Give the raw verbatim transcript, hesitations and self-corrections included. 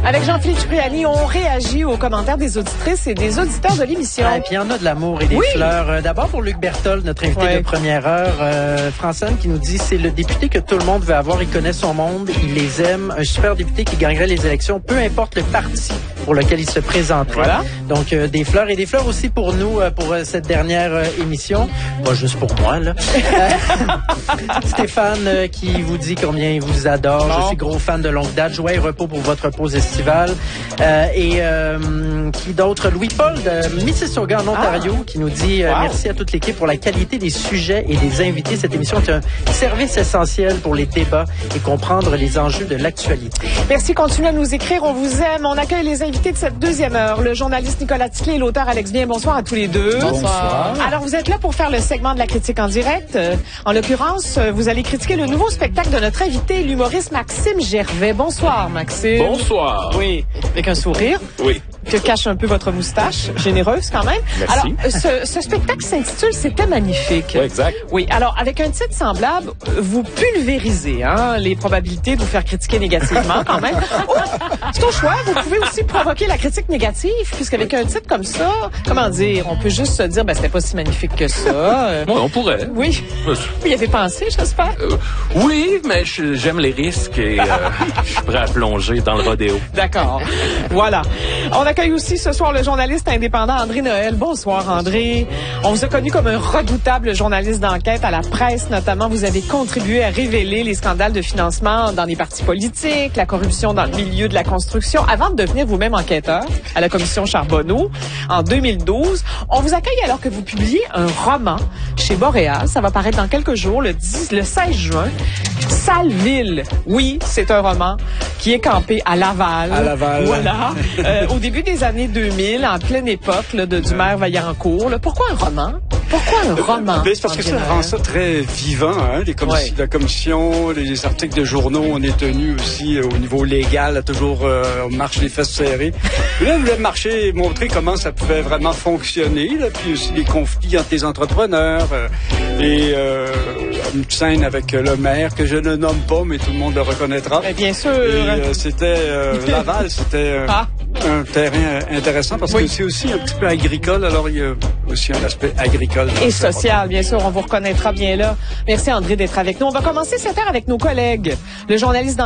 Avec Jean-Philippe Cipriani, on réagit aux commentaires des auditrices et des auditeurs de l'émission. Ah, et puis il y en a de l'amour et des oui. fleurs. Euh, D'abord pour Luc Berthold, notre invité ouais. de première heure, euh, Francine qui nous dit c'est le député que tout le monde veut avoir, il connaît son monde, il les aime, un super député qui gagnerait les élections, peu importe le parti pour lequel il se présenterait. Voilà. Donc euh, des fleurs et des fleurs aussi pour nous euh, pour euh, cette dernière euh, émission. Pas juste pour moi là. Stéphane euh, qui vous dit combien il vous adore. Bon. Je suis gros fan de longue date. Joie et repos pour votre pause estivale. Euh, et euh, qui d'autre? Louis-Paul de Mississauga en Ontario ah. qui nous dit euh, wow. merci à toute l'équipe pour la qualité des sujets et des invités. Cette émission est un service essentiel pour les débats et comprendre les enjeux de l'actualité. Merci. Continuez à nous écrire. On vous aime. On accueille les invités de cette deuxième heure. Le journaliste Nicolas Ticlé et l'auteur Alex Bien. Bonsoir à tous les deux. Bonsoir. Alors, vous êtes là pour faire le segment de la critique en direct. Euh, en l'occurrence, vous allez critiquer le nouveau spectacle de notre invité, l'humoriste Maxime Gervais. Bonsoir, Maxime. Bonsoir. Oui, avec un sourire. Oui. Que cache un peu votre moustache, généreuse quand même. Merci. Alors, ce, ce spectacle s'intitule « C'était magnifique ». Oui, exact. Oui, alors avec un titre semblable, vous pulvérisez hein, les probabilités de vous faire critiquer négativement quand même. Oh, c'est au choix, vous pouvez aussi provoquer la critique négative, puisqu'avec un titre comme ça, comment dire, on peut juste se dire, ben c'était pas si magnifique que ça. Euh, oui, on pourrait. Oui. Vous y avez pensé, j'espère? Euh, oui, mais j'aime les risques et euh, je suis prêt à plonger dans le rodéo. D'accord. Voilà. On accueille aussi ce soir le journaliste indépendant André Noël. Bonsoir, André. On vous a connu comme un redoutable journaliste d'enquête à la presse, notamment. Vous avez contribué à révéler les scandales de financement dans les partis politiques, la corruption dans le milieu de la construction, avant de devenir vous-même enquêteur à la commission Charbonneau en deux mille douze. On vous accueille alors que vous publiez un roman chez Boréal. Ça va paraître dans quelques jours, le, dix, le seize juin. Saleville. Oui, c'est un roman qui est campé à Laval. À Laval. Voilà. euh, au début des années deux mille, en pleine époque là, de, du maire Vaillancourt. Là. Pourquoi un roman? Pourquoi un roman? Ben, c'est parce que ça rend ça très vivant. Hein? Les commis- ouais. La commission, les articles de journaux, on est tenu aussi euh, au niveau légal, à toujours euh, on marche les fesses serrées. Là, je voulais marcher, montrer comment ça pouvait vraiment fonctionner. Là, puis aussi les conflits entre les entrepreneurs. Euh, et euh, une scène avec le maire que je ne nomme pas, mais tout le monde le reconnaîtra. Mais bien sûr. Et euh, c'était euh, Laval, c'était euh, ah. un terrain intéressant parce oui. que c'est aussi un petit peu agricole. Alors il y a aussi un aspect agricole. Et social, bien sûr, on vous reconnaîtra bien là. Merci André d'être avec nous. On va commencer cette heure avec nos collègues. Le journaliste